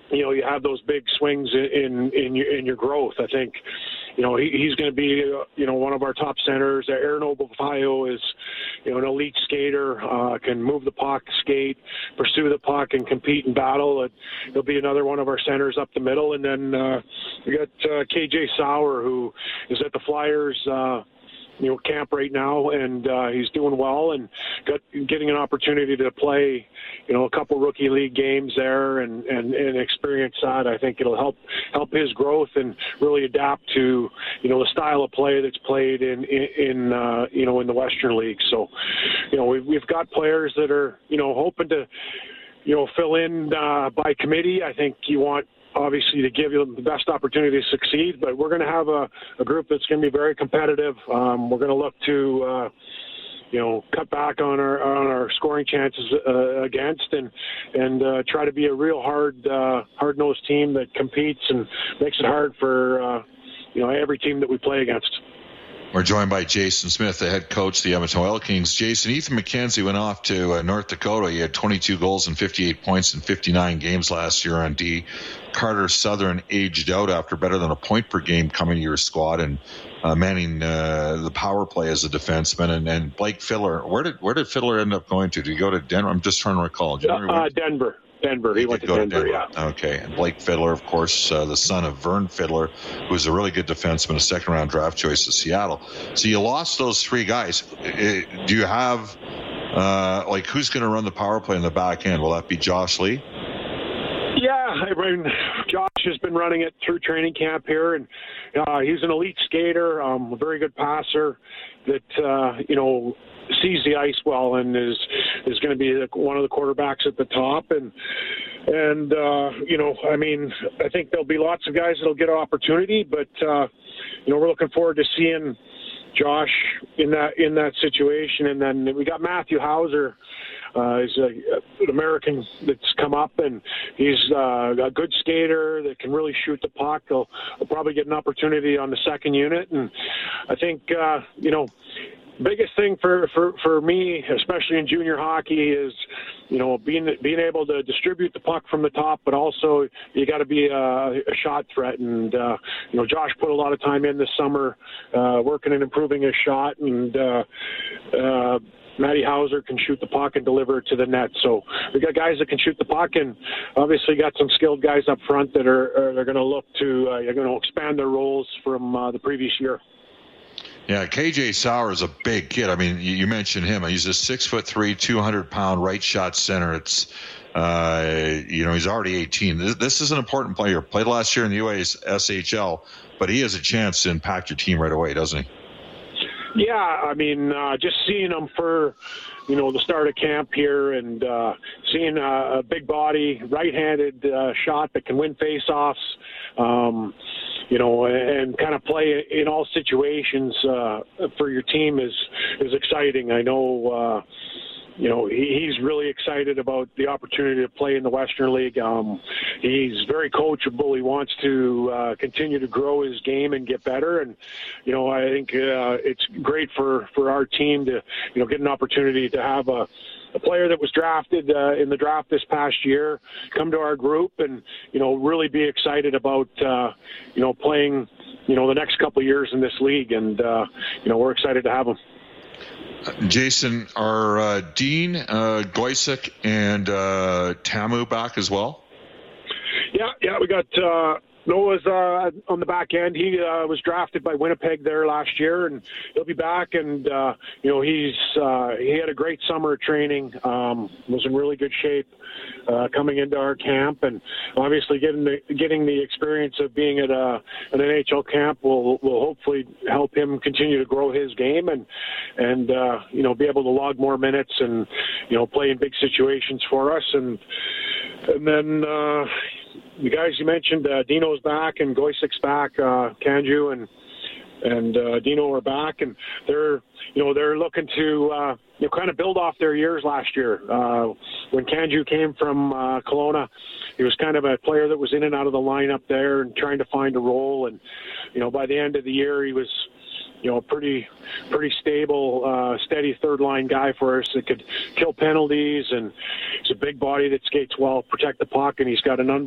you have those big swings in your growth. I think, he's going to be, one of our top centers. Aaron Obofayo is, an elite skater, can move the puck, skate, pursue the puck, and compete in battle. He'll be another one of our centers up the middle. And then we got KJ Sauer, who is at the Flyers camp right now, and he's doing well and getting an opportunity to play, a couple rookie league games there and experience that. I think it'll help his growth and really adapt to, the style of play that's played in the Western League. So, we've got players that are, hoping to, fill in by committee. I think you want, obviously, to give them the best opportunity to succeed, but we're going to have a group that's going to be very competitive. We're going to look to, cut back on our scoring chances against and try to be a real hard-nosed team that competes and makes it hard for, every team that we play against. We're joined by Jason Smith, the head coach of the Edmonton Oil Kings. Jason, Ethan McKenzie went off to North Dakota. He had 22 goals and 58 points in 59 games last year on D. Carter Southern aged out after better than a point per game coming to your squad and manning the power play as a defenseman. And Blake Fiddler, where did Fiddler end up going to? Did he go to Denver? I'm just trying to recall. Denver. He went to Denver, yeah. Okay. And Blake Fiddler, of course, the son of Vern Fiddler, who's a really good defenseman, a second-round draft choice of Seattle. So you lost those three guys. Do you have, who's going to run the power play in the back end? Will that be Josh Lee? Yeah, I mean, Josh has been running it through training camp here, and he's an elite skater, a very good passer that, sees the ice well and is going to be one of the quarterbacks at the top. And I think there'll be lots of guys that'll get an opportunity, but, we're looking forward to seeing Josh in that situation. And then we got Matthew Hauser. He's an American that's come up, and he's a good skater that can really shoot the puck. He'll probably get an opportunity on the second unit. And I think, biggest thing for me, especially in junior hockey, is being able to distribute the puck from the top, but also you got to be a shot threat. And Josh put a lot of time in this summer working and improving his shot, and Matty Hauser can shoot the puck and deliver it to the net. So we got guys that can shoot the puck, and obviously got some skilled guys up front that are going to look to expand their roles from the previous year. Yeah, KJ Sauer is a big kid. I mean, you mentioned him. He's a 6'3", 200-pound right shot center. It's, he's already 18. This is an important player. Played last year in the USSHL, but he has a chance to impact your team right away, doesn't he? Yeah, I mean, just seeing him for, the start of camp here and seeing a big body, right-handed shot that can win face-offs, and kind of play in all situations for your team is exciting. I know, he's really excited about the opportunity to play in the Western League. He's very coachable. He wants to continue to grow his game and get better. And, I think it's great for our team to, get an opportunity to have a player that was drafted in the draft this past year come to our group and, really be excited about, playing, the next couple of years in this league. And, we're excited to have him. Jason, are Dean, Goysick, and Tamu back as well? Yeah, we got Noah's on the back end. He was drafted by Winnipeg there last year, and he'll be back. And he had a great summer of training. Was in really good shape coming into our camp, and obviously getting the experience of being at an NHL camp will hopefully help him continue to grow his game and be able to log more minutes and play in big situations for us. And then the guys you mentioned, Dino's back and Goysick's back, Kanju and Dino are back, and they're looking to kind of build off their years last year. When Kanju came from Kelowna, he was kind of a player that was in and out of the lineup there and trying to find a role. And by the end of the year, he was pretty stable, steady third-line guy for us that could kill penalties, and he's a big body that skates well, protect the puck, and he's got an